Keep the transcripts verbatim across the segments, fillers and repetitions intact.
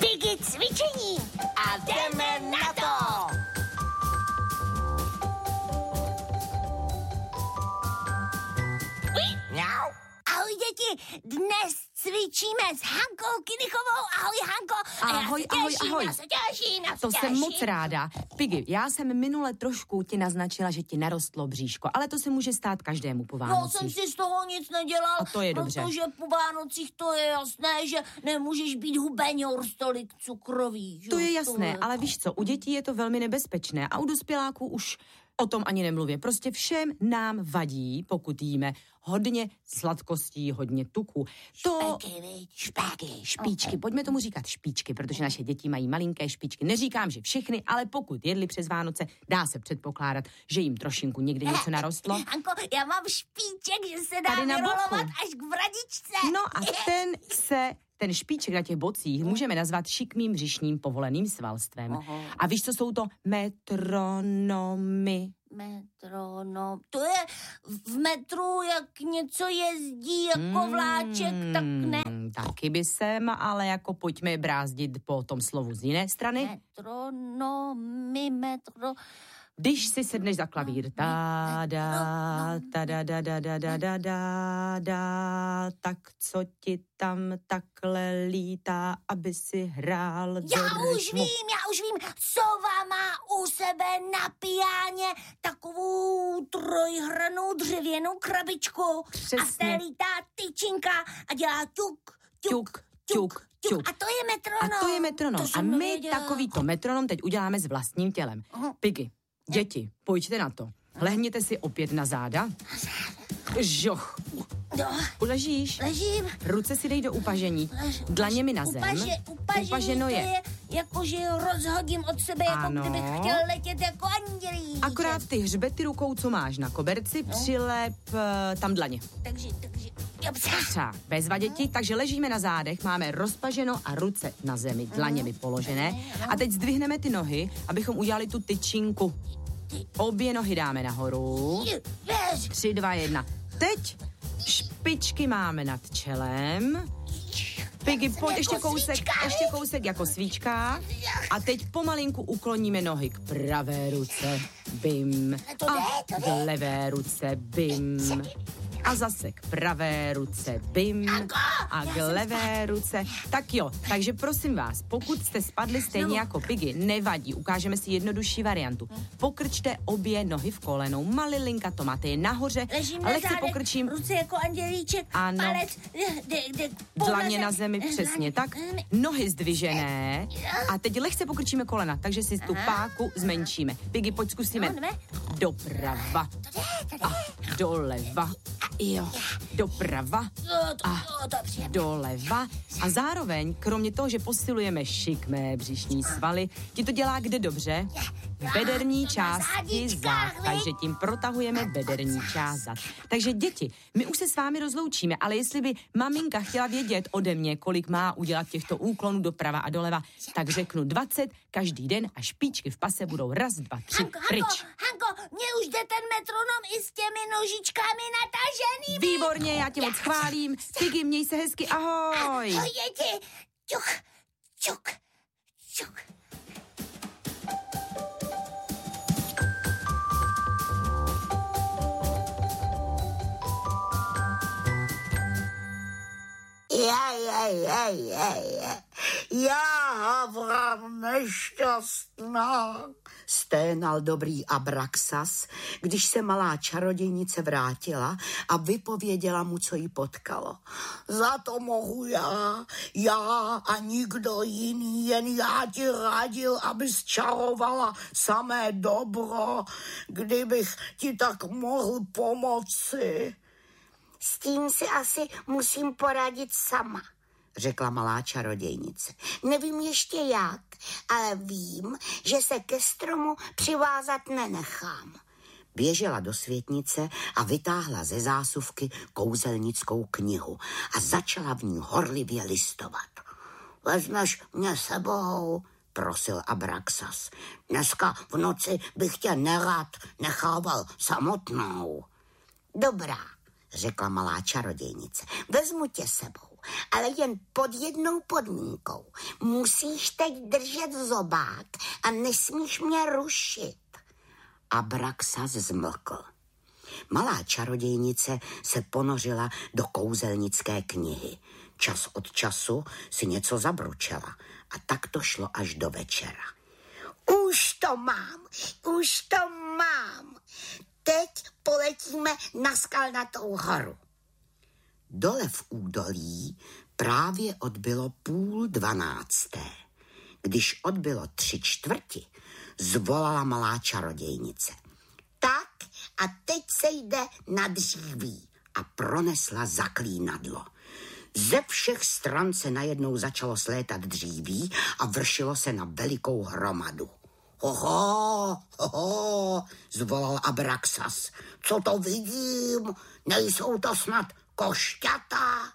Piggy cvičení a jdeme na to! Mňau. Ahoj děti, dnes cvičíme s Hankou Kinichovou. Ahoj Hanko. Ahoj, ahoj, těším, ahoj. Já se těším, já se To těším. jsem moc ráda. Piggy, já jsem minule trošku ti naznačila, že ti narostlo bříško, ale to se může stát každému po No, Vánocích. jsem si z toho nic nedělal. A to je dobře. Protože po Vánocích to je jasné, že nemůžeš být hubeňor stolik cukrový. Že? To je jasné, To je... ale víš co, u dětí je to velmi nebezpečné a u dospěláků už o tom ani nemluvě. Prostě všem nám vadí, pokud jíme hodně sladkostí, hodně tuku. To... Špeky, viď? Špeky. Špičky, pojďme tomu říkat špičky, protože naše děti mají malinké špičky. Neříkám, že všechny, ale pokud jedli přes Vánoce, dá se předpokládat, že jim trošinku někdy něco narostlo. Hanko, já mám špíček, že se dá Tady na vyrolovat boku. až k vradičce. No a ten se, ten špiček na těch bocích můžeme nazvat šikmým břišním povoleným svalstvem. Aha. A víš, co jsou to metronomy? Metronom. To je v metru, jak něco jezdí jako vláček, tak ne. Hmm, taky by jsem, ale jako pojďme brázdit po tom slovu z jiné strany. Metronomy, metro... Když si sedneš za klavír, ta da, ta da da da da da da da da, tak co ti tam takhle lítá, aby si hrál do Já rytmu. už vím, já už vím, sova má u sebe na pijáně takovou trojhranou dřevěnou krabičku. Přesně. A z té lítá tyčinka a dělá tuk, tuk, Tuk, tuk, tuk. A to je metronom. A to je metronom. To A jsem my nevěděla. takovýto metronom teď uděláme s vlastním tělem. Aha. Piggy, děti, pojďte na to. Lehněte si opět na záda. Žoch. No, Uležíš? ležím. Ruce si dej do upažení. Dlaněmi na zem. Upaže, upažení, Upaženo to je. je jako, že rozhodím od sebe, jako Ano. kdybych chtěl letět jako andělíček. Akorát ty hřbety rukou, co máš na koberci, přilep uh, tam dlaně. Takže, takže, dobře. Třeba bezva děti, takže ležíme na zádech, máme rozpaženo a ruce na zemi, dlaněmi položené. A teď zdvihneme ty nohy, abychom udělali tu tyčinku. Obě nohy dáme nahoru. Yes. Tři, dva, jedna. Teď špičky máme nad čelem. Piggy, pojď ještě Jako kousek, svíčka, ještě kousek jako svíčka. A teď pomalinku ukloníme nohy k pravé ruce. Bim. To jde, A to k jde. levé ruce. Bim. A zase k pravé ruce. Bim. A k levé ruce. Tak jo, takže prosím vás, pokud jste spadli stejně jako Piggy, nevadí, ukážeme si jednodušší variantu. Pokrčte obě nohy v kolenou, malilinka to máte je nahoře. Ležím A na lehce zádech, pokrčím. ruce jako andělíček, Ano. palec, de, de, Dlaně na zemi, přesně tak. Nohy zdvižené. A teď lehce pokrčíme kolena, takže si tu páku zmenšíme. Piggy, pojď zkusíme. No, jdeme. Doprava a doleva. Jo, doprava No, to, a to, to, to, doleva. A zároveň, kromě toho, že posilujeme šikmé břišní svaly, ti to dělá kde dobře? V bederní části zad. Takže tím protahujeme bederní část zad. Takže děti, my už se s vámi rozloučíme, ale jestli by maminka chtěla vědět ode mě, kolik má udělat těchto úklonů doprava a doleva, tak řeknu dvacet každý den a špičky v pase budou raz, dva, tři, Hanko, pryč. Hanko, Hanko, mně už jde ten metronom i s těmi nožičkami nataženými. Výborně, já tě moc chválím. Piggy, měj se hezky, ahoj. Ahoj, děti. Čuk, čuk, čuk. Ja, ja, ja, ja, ja. Já Havran nešťastná, sténal dobrý Abraxas, když se malá čarodějnice vrátila a vypověděla mu, co jí potkalo. Za to mohu já, já a nikdo jiný, jen já ti radil, abys čarovala samé dobro, kdybych ti tak mohl pomoci. S tím si asi musím poradit sama, řekla malá čarodějnice. Nevím ještě jak, ale vím, že se ke stromu přivázat nenechám. Běžela do světnice a vytáhla ze zásuvky kouzelnickou knihu a začala v ní horlivě listovat. Vezmeš mě sebou, prosil Abraxas. Dneska v noci bych tě nerad nechával samotnou. Dobrá, řekla malá čarodějnice. Vezmu tě sebou, ale jen pod jednou podmínkou. Musíš teď držet zobák a nesmíš mě rušit. Abraxas zmlkl. Malá čarodějnice se ponořila do kouzelnické knihy. Čas od času si něco zabručela a tak to šlo až do večera. Už to mám, už to mám. Teď poletíme na Skalnatou horu. Dole v údolí právě odbylo půl dvanácté. Když odbylo tři čtvrti, zvolala malá čarodějnice. Tak a teď se jde na dříví. A pronesla zaklínadlo. Ze všech stran se najednou začalo slétat dříví a vršilo se na velikou hromadu. Hoho, hoho, zvolal Abraxas. Co to vidím? Nejsou to snad košťata?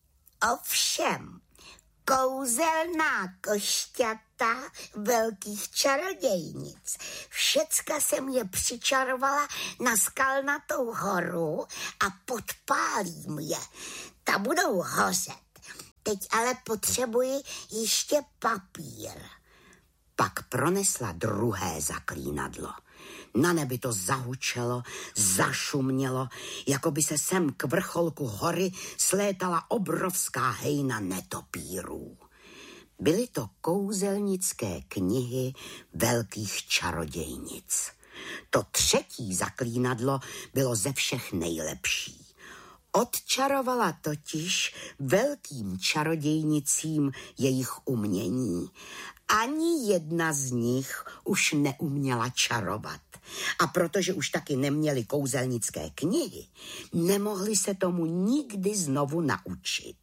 Ovšem, kouzelná košťata velkých čarodějnic. Všecka jsem je přičarovala na Skalnatou horu a podpálím je. Ta budou hořet. Teď ale potřebuji ještě papír. Pak pronesla druhé zaklínadlo. Na nebi to zahučelo, zašumělo, jako by se sem k vrcholku hory slétala obrovská hejna netopírů. Byly to kouzelnické knihy velkých čarodějnic. To třetí zaklínadlo bylo ze všech nejlepší. Odčarovala totiž velkým čarodějnicím jejich umění. Ani jedna z nich už neuměla čarovat. A protože už taky neměli kouzelnické knihy, nemohli se tomu nikdy znovu naučit.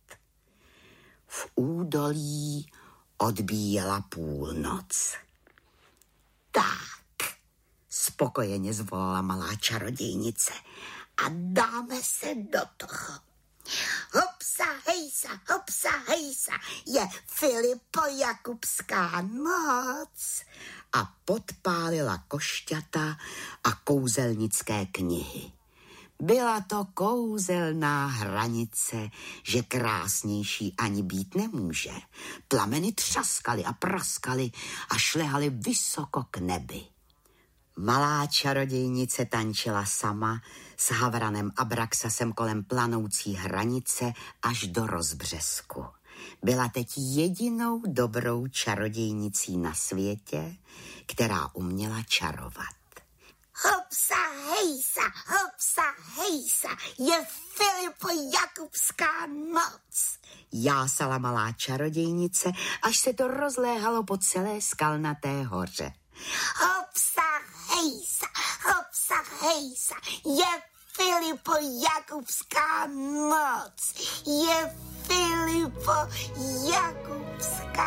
V údolí odbíjela půlnoc. Tak, spokojeně zvolala malá čarodějnice, a dáme se do toho. Hopsa, hejsa, hopsa, hejsa, je Filipo Jakubská noc. A podpálila košťata a kouzelnické knihy. Byla to kouzelná hranice, že krásnější ani být nemůže. Plameny třaskaly a praskaly a šlehaly vysoko k nebi. Malá čarodějnice tančila sama s Havranem Abraxasem kolem planoucí hranice až do rozbřesku. Byla teď jedinou dobrou čarodějnicí na světě, která uměla čarovat. Hopsa, hejsa, hopsa, hejsa, je Filipo Jakubská noc. Jásala malá čarodějnice, až se to rozléhalo po celé Skalnaté hoře. Hopsa, hejsa, hopsa, hejsa, je Filipo Jakubská noc. Je Filipo Jakubská